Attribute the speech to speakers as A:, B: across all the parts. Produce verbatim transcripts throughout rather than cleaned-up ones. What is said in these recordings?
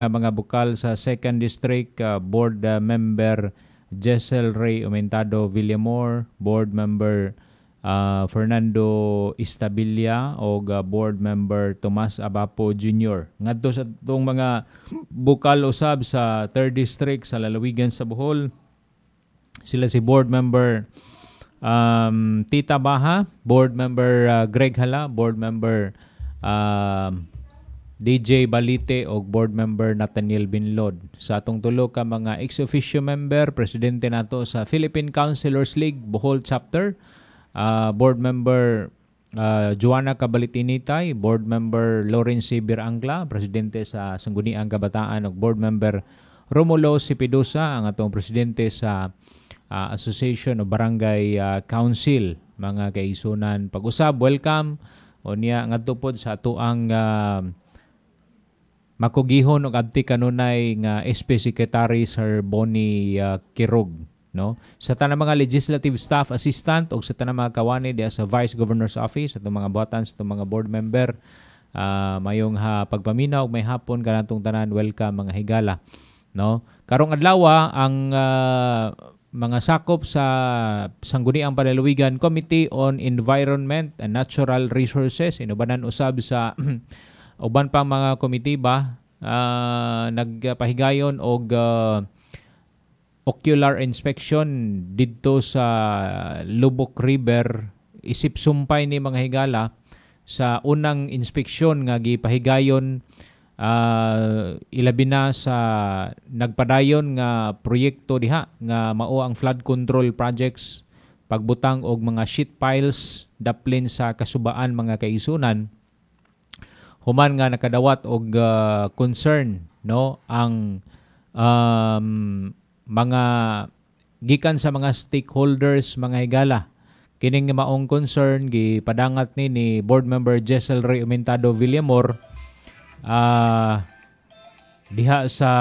A: mga bukal sa second District, uh, Board uh, Member Jessel Ray Aumentado Villamor, Board Member uh, Fernando Istabilla o uh, Board Member Tomas Abapo Junior Ngadto sa itong mga bukal usab sa third District sa lalawigan sa Bohol, sila si Board Member um, Tita Baha, Board Member uh, Greg Hala, Board Member um, D J Balite o Board Member Nathaniel Binlod. Sa atong tulo ka mga ex-officio member, presidente nato sa Philippine Councilors League Bohol Chapter, uh, Board Member uh, Joanna Cabalitinitay, Board Member Lawrence Sibir Angla, presidente sa Sangguniang Kabataan, ug Board Member Romulo Sipidusa, ang atong presidente sa uh, Association of Barangay uh, Council. Mga kaisunan, pag-usab, welcome o niya ngadto pod sa atuang uh, makugihon og abti kanunay nga S P Secretary Sir Bonnie uh, Kirog, no? Sa tanang mga legislative staff assistant o sa tanang mga kawani diya sa Vice Governor's Office at mga buhatan sa mga board member, uh, mayong ha pagpaminaw may hapon kanatong tanan, welcome mga higala, no? Karong adlaw ang uh, mga sakop sa Sangguniang Panlalawigan Committee on Environment and Natural Resources, inubanan usab sa uban pang mga komitiba uh, nagpahigayon og uh, ocular inspection didto sa Lubok River, isip sumpay ni mga higala sa unang inspeksyon nga gipahigayon uh, ilabi na sa nagpadayon nga proyekto diha nga mao ang flood control projects, pagbutang og mga sheet piles daplin sa kasubaan mga kaisunan. Human nga nakadawat og uh, concern, no, ang um, mga gikan sa mga stakeholders mga higala. Kining maong concern gipadangat ni ni Board Member Jessel Ray Aumentado Villamor uh, diha sa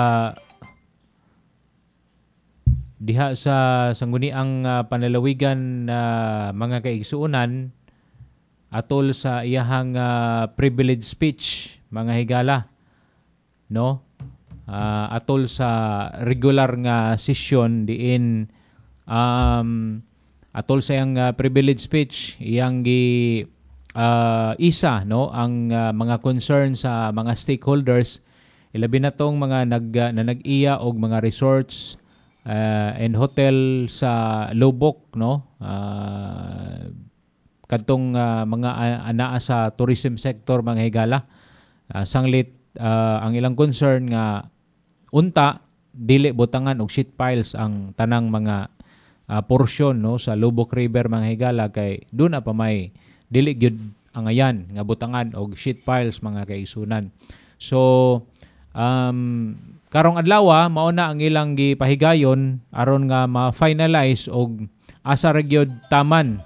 A: diha sa Sangguniang uh, Panlalawigan uh, mga kaigsuonan atol sa iyahang uh, privilege speech mga higala, no, uh, atol sa regular nga session diin um, atol sa iyang uh, privilege speech iyang gi uh, isa, no, ang uh, mga concern sa mga stakeholders, ilabi na tong mga nag uh, na nag-iya og mga resorts uh, and hotel sa Lubok, no, uh, kadtong uh, mga uh, anaa sa tourism sector mga higala. Uh, sanglit uh, ang ilang concern nga unta dili butangan og sheet piles ang tanang mga uh, porsyon, no, sa Lubok River mga higala, kay doon na pa may dili gyud ang ayan nga butangan og sheet piles mga kaisunan. So um, karong adlaw mao na ang ilang gipahigayon aron nga ma-finalize og asa ra gyud taman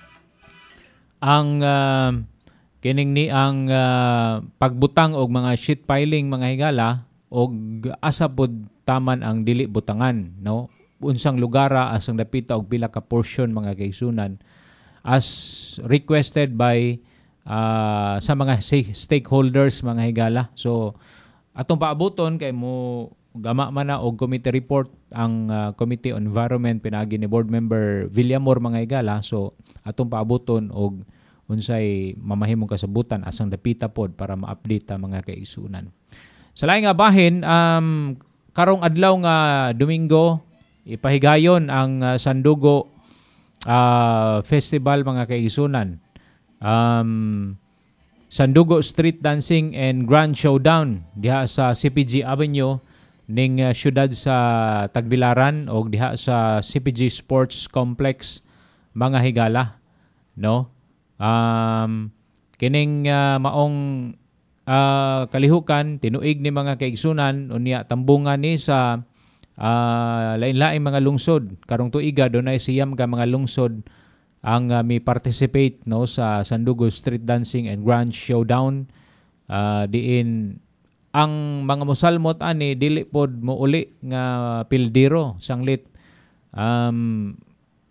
A: ang uh, kining ni ang uh, pagbutang og mga sheet piling mga higala og asa pod taman ang dili butangan, no, unsang lugara asang dapita og pila ka portion mga kaisunan as requested by uh, sa mga stakeholders mga higala. So atong paabuton kay mo gama man na og committee report ang uh, Committee on Environment pinagi ni Board Member Villamor mga higala. So atong paabuton og unsay mamahimong kasabutan asang dapita pod para ma-update ta mga kaisunan. Sa laing nga bahin, um, karong adlaw nga Domingo ipahigayon ang uh, Sandugo uh, Festival mga kaisunan. Um, Sandugo Street Dancing and Grand Showdown diha sa C P G Avenue ning uh, syudad sa Tagbilaran o diha sa C P G Sports Complex mga higala, no. Um, kining uh, maong uh, kalihukan tinuig ni mga kaigsunan unya tambungan ni sa uh, lain-laing mga lungsod. Karong tuiga dunay siyam ka mga lungsod ang uh, may participate, no, sa Sandugo Street Dancing and Grand Showdown. Uh, diin ang mga musalmot ani dili pod mo uli nga pildiro sanglit um,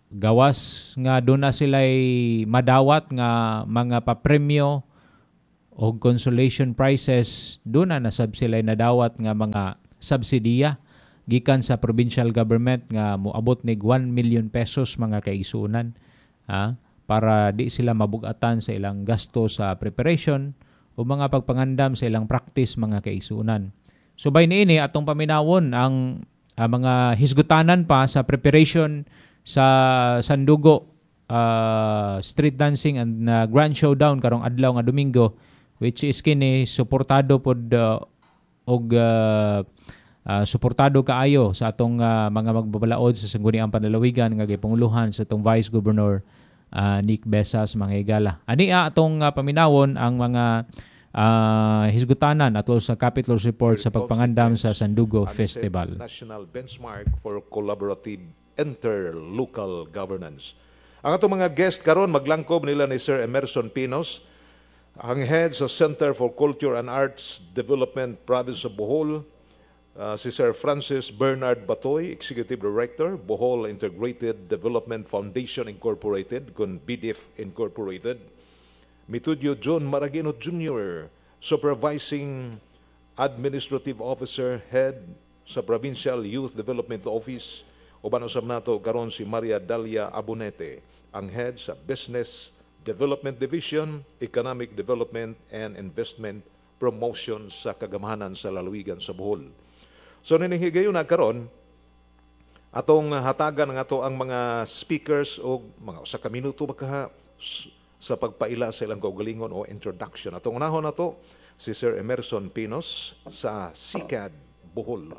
A: gawas nga doon na sila'y madawat nga mga papremyo o consolation prizes doon na nasabsilay na dawat nga mga subsidiya gikan sa provincial government nga moabot nig one million pesos mga kaigsunan, ha, para di sila mabugatan sa ilang gasto sa preparation o mga pagpangandam sa ilang practice mga kaigsunan. Subay niini atong paminawon ang uh, mga hisgutanan pa sa preparation sa Sandugo uh, street dancing and uh, grand showdown karong adlaw nga Domingo, which is kini suportado pod uh, og uh, uh, suportado kaayo sa atong uh, mga magbabalaod sa Sangguniang Panlalawigan nga gipanguluhan sa atong Vice Governor uh, Nick Besas mga higala. Ani atong uh, paminawon ang mga uh, hisgutanan ato sa Capitol's report sa pagpangandam sa Sandugo Festival.
B: National benchmark for collaborative interlocal governance. Ang atong mga guest karon maglangkob nila ni Sir Emerson Pinos, ang head sa Center for Culture and Arts Development Province of Bohol, uh, si Sir Francis Bernard Batoy, Executive Director, Bohol Integrated Development Foundation Incorporated, kun B D F Incorporated, Mitudyo John Maraguinot Junior, Supervising Administrative Officer, Head sa Provincial Youth Development Office, uban usab nato karon si Maria Dalia Abonete, ang head sa Business Development Division, Economic Development and Investment Promotion sa Kagamahanan sa Lalawigan sa Bohol. So ninihigayon na karon atong hatagan nga to ang mga speakers o mga usa ka minuto baka sa pagpaila sa ilang kaugalingon o introduction. Atong unahon na to si Sir Emerson Pinos sa S I C A D Bohol.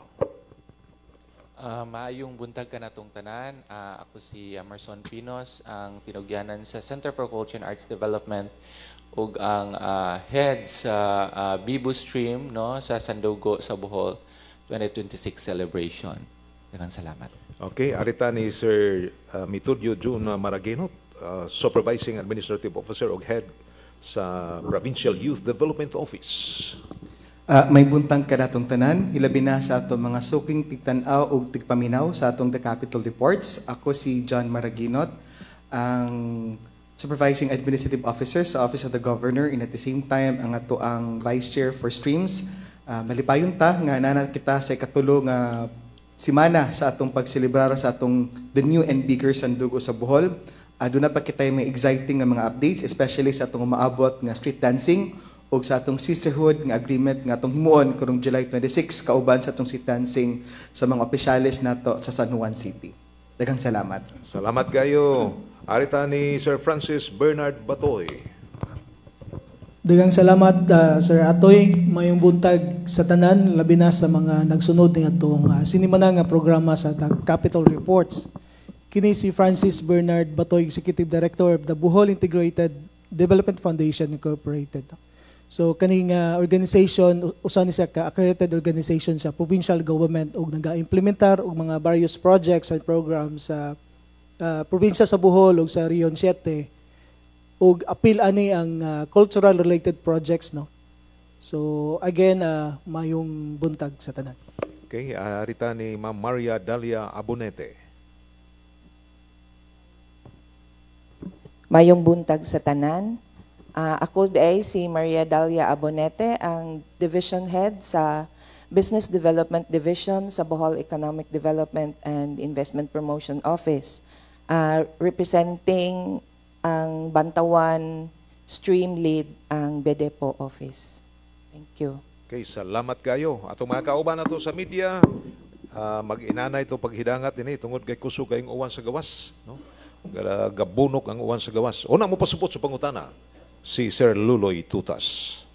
C: Uh, maayong buntag ka natong tanan. Uh, ako si Emerson Pinos, ang tinugyanan sa Center for Culture and Arts Development ug ang uh, head sa uh, Bibu Stream no sa Sandugo sa Bohol twenty twenty-six celebration. Daghang salamat.
B: Okay, arita ni Sir uh, Mitudyo Jun Maraguinot, uh, Supervising Administrative Officer ug head sa Provincial Youth Development Office.
D: Uh, may buntang kanatong tanan, hilabi na sa atong mga suking tigtanaw o tigpaminaw sa atong The Capitol Reports. Ako si John Maraguinot, ang Supervising Administrative Officer sa Office of the Governor, and at the same time, ang ato ang Vice Chair for Streams. Uh, malipayon ta, nga nana kita sa ikatulo nga simana sa atong pagselebrar sa atong The New and Bigger Sandugo sa Bohol. Uh, doon na pa kita may exciting nga mga updates, especially sa atong umaabot nga street dancing, o sa atong sisterhood nga agreement nga atong himuon karong July twenty-six kauban sa atong street dancing sa mga opisyalis nato sa San Juan City. Daghang salamat.
B: Salamat kayo. Arita ni Sir Francis Bernard Batoy.
E: Daghang salamat uh, Sir Atoy, mayong buntag sa tanan labi na sa mga nagsunod ng atong uh, sinimana nga programa sa Capitol Reports. Kini si Francis Bernard Batoy, Executive Director of the Bohol Integrated Development Foundation Incorporated. So kaning uh, organization usa ni siya ka accredited organization sa provincial government ug naga-implementar og mga various projects and programs sa uh, probinsya sa Bohol ug sa Region seven ug apil ani ang uh, cultural related projects no. So again uh, mayong buntag sa tanan.
B: Okay, arita ni Ma'am Maria Dalia Abonete.
F: Mayong buntag sa tanan. Uh, ako ay si Maria Dalia Abonete, ang Division Head sa Business Development Division sa Bohol Economic Development and Investment Promotion Office, uh, representing ang Bantawan Stream Lead, ang B D P O Office. Thank you.
B: Okay, salamat kayo. Atong mga kauban nato sa media, uh, mag-inanay ito paghidangat ini tungod kay kusog kayong uwan sa gawas. No? Gabunok ang uwan sa gawas. Una mo pasupot sa pangutana, si Sir Luloy Tutas.